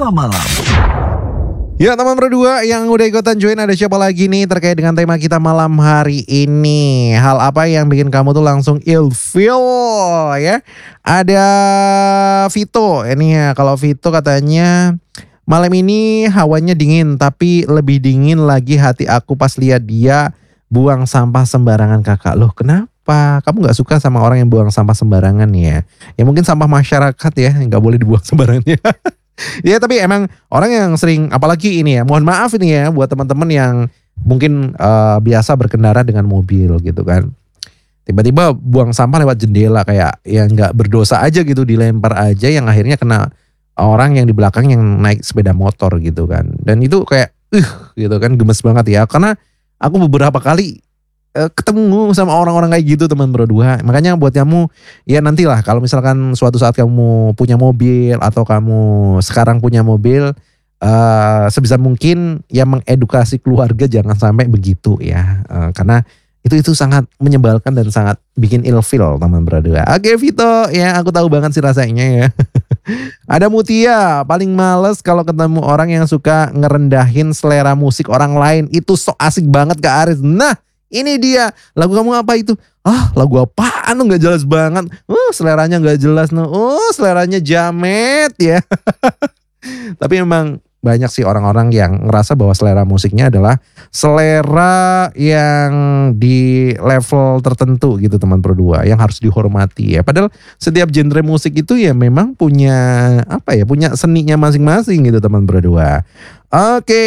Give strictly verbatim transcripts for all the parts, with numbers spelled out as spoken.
malam-malam. Ya teman berdua yang udah ikutan join, ada siapa lagi nih terkait dengan tema kita malam hari ini? Hal apa yang bikin kamu tuh langsung ilfeel ya? Ada Vito ini ya, kalau Vito katanya malam ini hawanya dingin tapi lebih dingin lagi hati aku pas lihat dia buang sampah sembarangan. Kakak, loh kenapa? Kamu gak suka sama orang yang buang sampah sembarangan ya? Ya mungkin sampah masyarakat ya, gak boleh dibuang sembarangan. Ya tapi emang orang yang sering, apalagi ini ya, mohon maaf ini ya buat teman-teman yang mungkin uh, biasa berkendara dengan mobil gitu kan. Tiba-tiba buang sampah lewat jendela, kayak yang gak berdosa aja gitu, dilempar aja yang akhirnya kena orang yang di belakang yang naik sepeda motor gitu kan. Dan itu kayak uh gitu kan, gemes banget ya. Karena aku beberapa kali uh, ketemu sama orang-orang kayak gitu teman berdua. Makanya buat kamu ya nantilah kalau misalkan suatu saat kamu punya mobil atau kamu sekarang punya mobil, uh, sebisa mungkin ya mengedukasi keluarga jangan sampai begitu ya. Uh, karena itu itu sangat menyebalkan dan sangat bikin ilfeel teman berdua. Oke Vito, ya aku tahu banget sih rasanya ya. Ada Mutia, paling males kalau ketemu orang yang suka ngerendahin selera musik orang lain. Itu sok asik banget Kak Aris. Nah ini dia, lagu kamu apa itu? Ah lagu apaan, gak jelas banget. Uh seleranya gak jelas. No. Uh seleranya jamet ya. Tapi memang banyak sih orang-orang yang ngerasa bahwa selera musiknya adalah selera yang di level tertentu gitu teman berdua, yang harus dihormati ya. Padahal setiap genre musik itu ya memang punya apa ya, punya seninya masing-masing gitu teman berdua. Oke,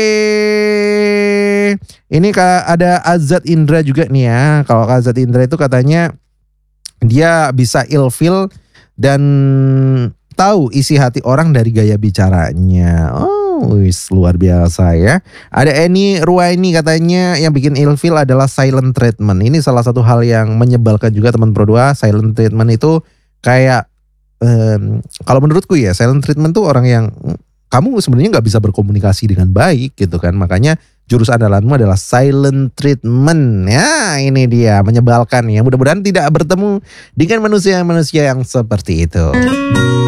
ini ada Azad Indra juga nih ya. Kalau Azad Indra itu katanya dia bisa ilfeel dan tahu isi hati orang dari gaya bicaranya. Oh, wis luar biasa ya. Ada Eni Ruwaini katanya yang bikin ilfeel adalah silent treatment. Ini salah satu hal yang menyebalkan juga teman berdua. Silent treatment itu kayak um, kalau menurutku ya, silent treatment tuh orang yang kamu sebenarnya nggak bisa berkomunikasi dengan baik gitu kan. Makanya jurus andalanmu adalah silent treatment. Ya ini dia, menyebalkan ya. Mudah-mudahan tidak bertemu dengan manusia-manusia yang seperti itu.